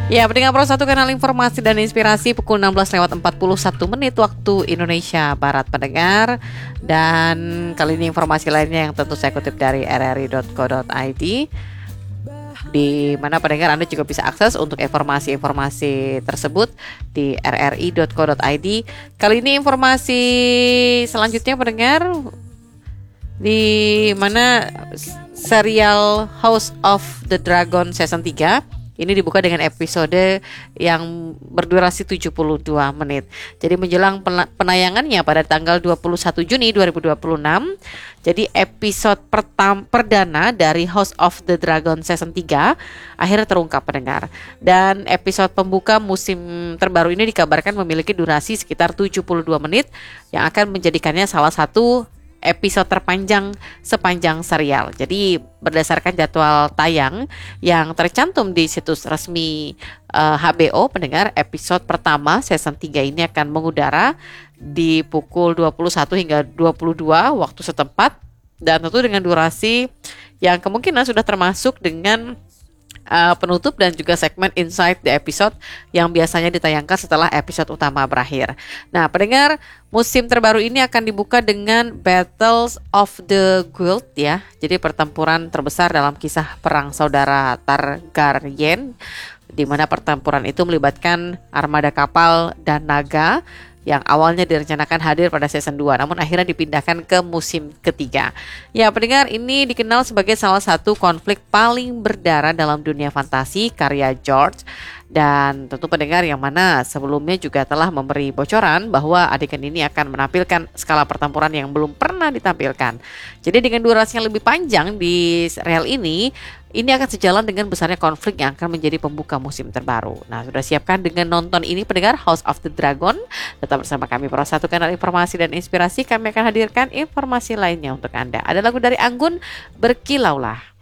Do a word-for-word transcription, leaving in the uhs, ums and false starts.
Ya, pendengar Pro satu kanal informasi dan inspirasi pukul enam belas lewat empat puluh satu menit waktu Indonesia Barat pendengar. Dan kali ini informasi lainnya yang tentu saya kutip dari r r i dot co dot i d, di mana pendengar Anda juga bisa akses untuk informasi-informasi tersebut di r r i dot co dot i d. Kali ini informasi selanjutnya pendengar, di mana serial House of the Dragon season tiga ini dibuka dengan episode yang berdurasi tujuh puluh dua menit. Jadi menjelang penayangannya pada tanggal dua puluh satu Juni dua ribu dua puluh enam, jadi episode pertama perdana dari House of the Dragon season tiga akhirnya terungkap pendengar. Dan episode pembuka musim terbaru ini dikabarkan memiliki durasi sekitar tujuh puluh dua menit yang akan menjadikannya salah satu episode terpanjang sepanjang serial. Jadi berdasarkan jadwal tayang yang tercantum di situs resmi uh, H B O pendengar, episode pertama season tiga ini akan mengudara di pukul dua puluh satu hingga dua puluh dua waktu setempat, dan tentu dengan durasi yang kemungkinan sudah termasuk dengan Uh, penutup dan juga segmen Inside the Episode yang biasanya ditayangkan setelah episode utama berakhir. Nah, pendengar, musim terbaru ini akan dibuka dengan Battles of the Guild ya. Jadi pertempuran terbesar dalam kisah perang saudara Targaryen, di mana pertempuran itu melibatkan armada kapal dan naga yang awalnya direncanakan hadir pada season dua, namun akhirnya dipindahkan ke musim ketiga. Ya, pendengar, ini dikenal sebagai salah satu konflik paling berdarah dalam dunia fantasi karya George. Dan tentu pendengar yang mana sebelumnya juga telah memberi bocoran bahwa adegan ini akan menampilkan skala pertempuran yang belum pernah ditampilkan. Jadi dengan durasi yang lebih panjang di serial ini, ini akan sejalan dengan besarnya konflik yang akan menjadi pembuka musim terbaru. Nah, sudah siapkan dengan nonton ini pendengar House of the Dragon? Tetap bersama kami Pro satu kanal informasi dan inspirasi. Kami akan hadirkan informasi lainnya untuk Anda. Ada lagu dari Anggun, Berkilaulah.